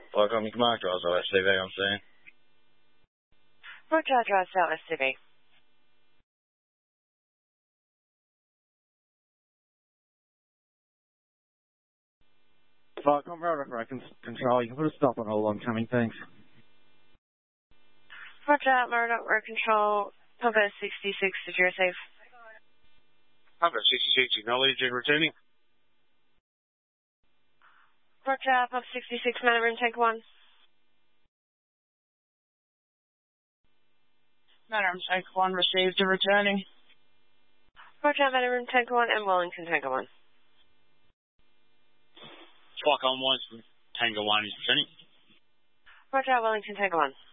Welcome, Mark Drives LSTV, I'm saying. Roger, drives LSTV. Welcome, Road Operations Control. You can put a stop on all oncoming, thanks. Roger, Road Control, Papa 66, did you receive? Papa 66, acknowledged and returning. Roger, Papa 66, man room, take 1. Man room, take 1, received and returning. Roger, man room, take 1, and Wellington, take 1. Squawk on 1, Tango 1 is returning. Roger, Wellington, take 1.